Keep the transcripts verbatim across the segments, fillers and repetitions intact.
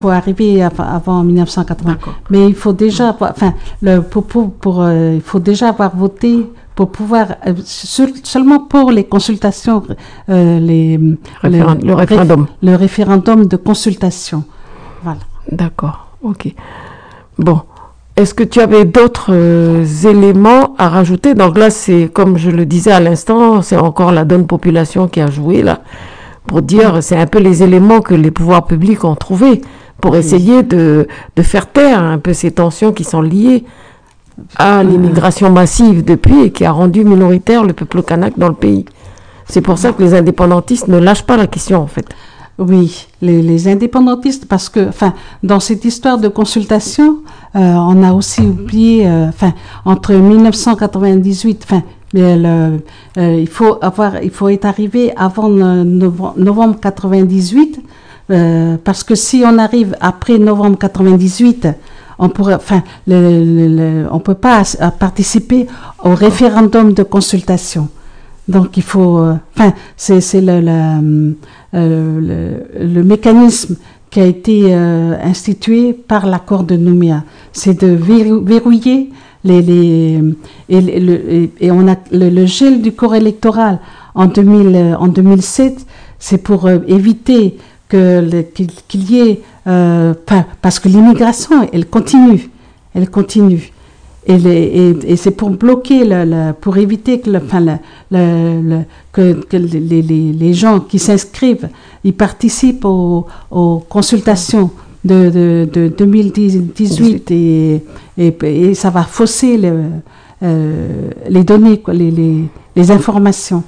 faut arriver avant, avant mille neuf cent quatre-vingts. D'accord. Mais il faut déjà, avoir- enfin, le, pour, pour, pour, euh, il faut déjà avoir voté pour pouvoir, euh, seul- seulement pour les consultations, euh, les, Référend- les- le référendum. le référendum de consultation. Voilà. D'accord, ok. Bon, est-ce que tu avais d'autres euh, éléments à rajouter? Donc là, c'est comme je le disais à l'instant, c'est encore la donne population qui a joué là, pour dire, c'est un peu les éléments que les pouvoirs publics ont trouvés pour essayer de, de faire taire un peu ces tensions qui sont liées à l'immigration massive depuis et qui a rendu minoritaire le peuple kanak dans le pays. C'est pour ça que les indépendantistes ne lâchent pas la question en fait. Oui, les, les indépendantistes, parce que, enfin, dans cette histoire de consultation, euh, on a aussi oublié, euh, enfin, entre mille neuf cent quatre-vingt-dix-huit, enfin, mais le- euh, il faut avoir, il faut être arrivé avant no- novembre, novembre quatre-vingt-dix-huit, euh, parce que si on arrive après novembre quatre-vingt-dix-huit, on pourrait, enfin, le, le- le- on peut pas as- à participer au référendum de consultation. Donc il faut, euh, enfin, c'est c'est le, le, euh, le, le mécanisme qui a été euh, institué par l'accord de Nouméa, c'est de verrou- verrouiller les, les et, le- le- et, et on a le, le gel du corps électoral en deux mille euh, en deux mille sept, c'est pour euh, éviter que le- qu'il qu'il y ait, euh, enfin, parce que l'immigration elle continue, elle continue. Et, les, et, et c'est pour bloquer, le, le, pour éviter que, le, enfin, le, le, le, que, que les, les, les gens qui s'inscrivent, ils participent aux, aux consultations de, de, de deux mille dix-huit et, et, et ça va fausser le, euh, les données, quoi, les, les, les informations.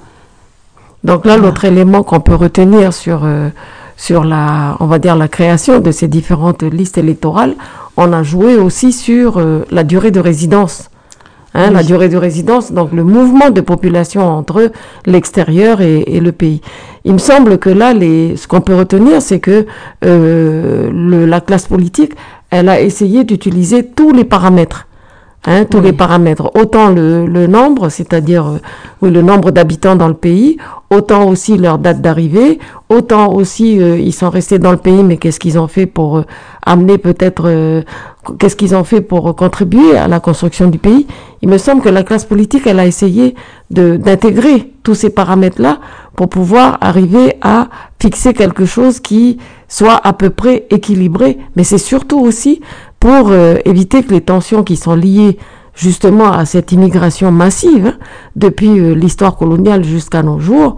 Donc là, l'autre élément qu'on peut retenir sur, euh, sur la, on va dire, la création de ces différentes listes électorales, on a joué aussi sur euh, la durée de résidence. Hein, Oui. La durée de résidence, donc le mouvement de population entre l'extérieur et, et le pays. Il me semble que là, les, ce qu'on peut retenir, c'est que euh, le, la classe politique, elle a essayé d'utiliser tous les paramètres. Hein, tous Oui. les paramètres, autant le, le nombre, c'est-à-dire euh, oui, le nombre d'habitants dans le pays, autant aussi leur date d'arrivée, autant aussi euh, ils sont restés dans le pays, mais qu'est-ce qu'ils ont fait pour euh, amener peut-être, euh, qu'est-ce qu'ils ont fait pour euh, contribuer à la construction du pays. Il me semble que la classe politique, elle a essayé de d'intégrer tous ces paramètres-là pour pouvoir arriver à fixer quelque chose qui soit à peu près équilibré, mais c'est surtout aussi pour euh, éviter que les tensions qui sont liées justement à cette immigration massive hein, depuis euh, l'histoire coloniale jusqu'à nos jours,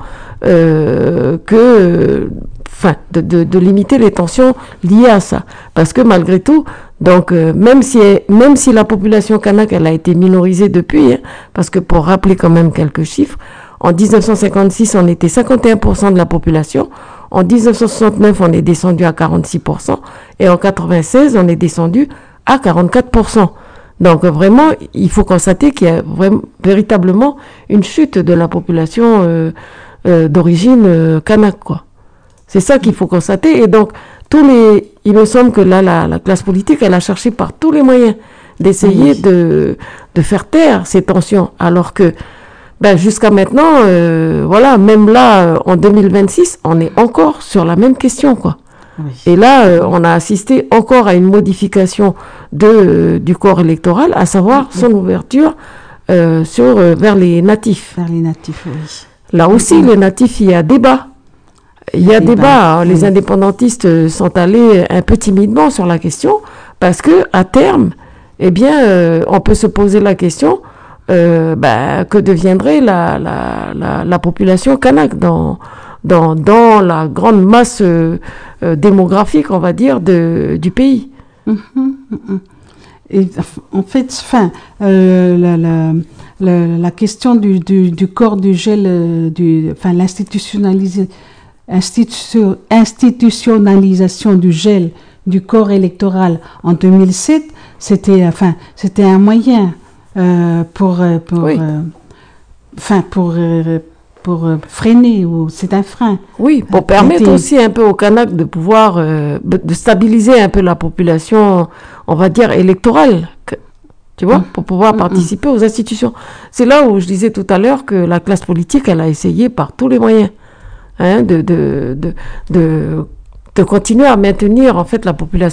euh, que, enfin, euh, de, de, de limiter les tensions liées à ça, parce que malgré tout, donc euh, même si même si la population kanak elle a été minorisée depuis, hein, parce que pour rappeler quand même quelques chiffres, en dix-neuf cent cinquante-six on était cinquante et un pour cent de la population. En dix-neuf cent soixante-neuf, on est descendu à quarante-six pour cent et en quatre-vingt-seize, on est descendu à quarante-quatre pour cent. Donc vraiment, il faut constater qu'il y a vraiment, véritablement une chute de la population euh, euh, d'origine euh, kanak, quoi. C'est ça qu'il faut constater. Et donc, tous les, il me semble que là, la, la classe politique, elle a cherché par tous les moyens d'essayer Oui. de, de faire taire ces tensions, alors que ben, jusqu'à maintenant, euh, voilà, même là, euh, en deux mille vingt-six, on est encore sur la même question, quoi. Oui. Et là, euh, on a assisté encore à une modification de, euh, du corps électoral, à savoir son ouverture euh, sur, euh, vers les natifs. Vers les natifs, oui. Là aussi, les natifs, il y a débat. Il y a Débat, débat. hein. Les oui. indépendantistes sont allés un peu timidement sur la question, parce que à terme, eh bien, euh, on peut se poser la question. Euh, bah, que deviendrait la, la, la, la population kanak dans, dans, dans la grande masse euh, euh, démographique, on va dire, de, du pays. Mhm, mhm. Et en fait, enfin, euh, la, la, la, la question du, du, du corps du gel, euh, du, enfin, l'institutionnalisation institu, institutionnalisation du gel du corps électoral en deux mille sept, c'était, enfin, c'était un moyen euh, pour, pour, Oui. euh, enfin, pour, euh, pour euh, freiner, ou c'est un frein. Oui, pour Euh, permettre était- aussi un peu aux Kanaks de pouvoir, euh, de stabiliser un peu la population, on va dire, électorale, que- tu vois, Mm. pour pouvoir Mm, participer aux institutions. C'est là où je disais tout à l'heure que la classe politique, elle a essayé par tous les moyens hein, de, de, de, de, de continuer à maintenir en fait la population